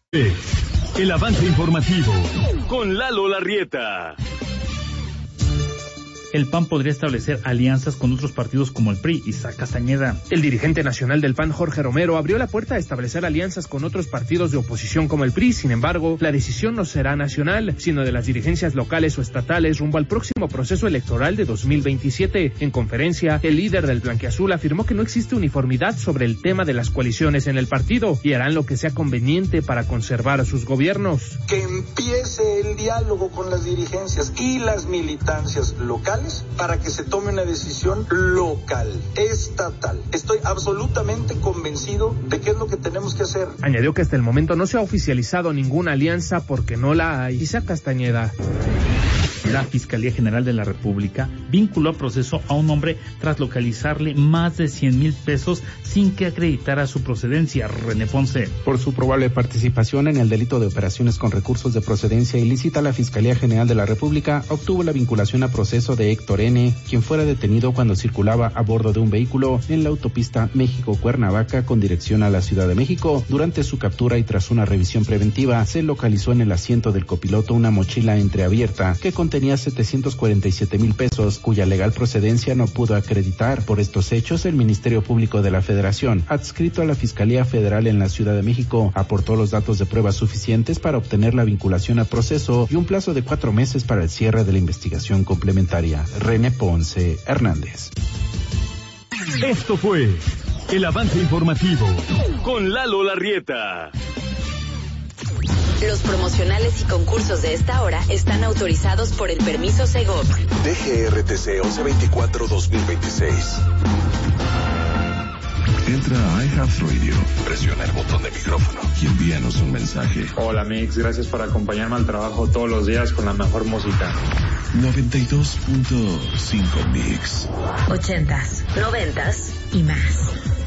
El avance informativo con Lalo Larrieta. El PAN podría establecer alianzas con otros partidos como el PRI. Isaac Castañeda. El dirigente nacional del PAN, Jorge Romero, abrió la puerta a establecer alianzas con otros partidos de oposición como el PRI. Sin embargo, la decisión no será nacional, sino de las dirigencias locales o estatales rumbo al próximo proceso electoral de 2027. En conferencia, el líder del blanquiazul afirmó que no existe uniformidad sobre el tema de las coaliciones en el partido y harán lo que sea conveniente para conservar a sus gobiernos. Que empiece el diálogo con las dirigencias y las militancias locales para que se tome una decisión local, estatal. Estoy absolutamente convencido de qué es lo que tenemos que hacer. Añadió que hasta el momento no se ha oficializado ninguna alianza porque no la hay. Isaac Castañeda. La Fiscalía General de la República vinculó a proceso a un hombre tras localizarle más de 100,000 pesos sin que acreditara su procedencia. René Ponce. Por su probable participación en el delito de operaciones con recursos de procedencia ilícita, la Fiscalía General de la República obtuvo la vinculación a proceso de Héctor N., quien fuera detenido cuando circulaba a bordo de un vehículo en la autopista México-Cuernavaca con dirección a la Ciudad de México. Durante su captura y tras una revisión preventiva, se localizó en el asiento del copiloto una mochila entreabierta que contenía 747,000 pesos, cuya legal procedencia no pudo acreditar. Por estos hechos, el Ministerio Público de la Federación, adscrito a la Fiscalía Federal en la Ciudad de México, aportó los datos de pruebas suficientes para obtener la vinculación a proceso y un plazo de 4 meses para el cierre de la investigación complementaria. René Ponce Hernández. Esto fue el avance informativo con Lalo Larrieta. Los promocionales y concursos de esta hora están autorizados por el permiso Segov. DGRTC 1124-2026. Entra a iHeartRadio, presiona el botón de micrófono y envíanos un mensaje. Hola Mix, gracias por acompañarme al trabajo todos los días con la mejor música. 92.5 Mix. 80s, 90s y más.